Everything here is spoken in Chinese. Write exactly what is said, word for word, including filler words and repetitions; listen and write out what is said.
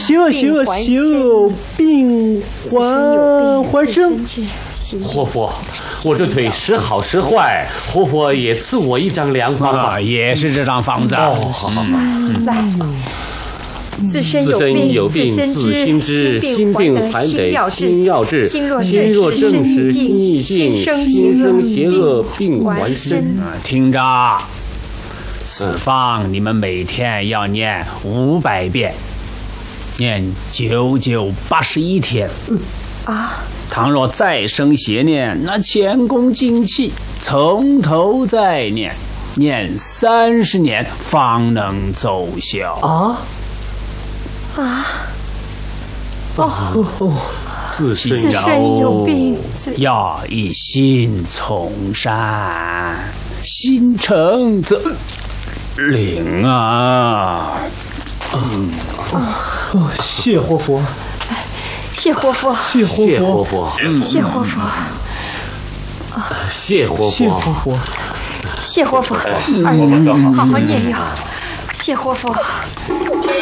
行行行，病还还生。 活佛，我这腿时好时坏，活佛也赐我一张良方吧。 也是这张方子。 哦，好好好。 来。自身有病，有病自心知。心病还得心药治。心若正时心意静，心生邪恶病还生。 听着，此方你们每天要念五百遍，念九九八十一天。 嗯啊。 倘若再生邪念，那前功尽弃，从头再念，念三十年方能奏效。 啊啊！哦哦，自身自身有病， 要以心从善，心诚则灵啊！ 嗯哦，谢活佛。 谢活佛， 谢活佛， 谢活佛， 谢活佛， 谢活佛， 谢活佛，儿子好好念药，谢活佛。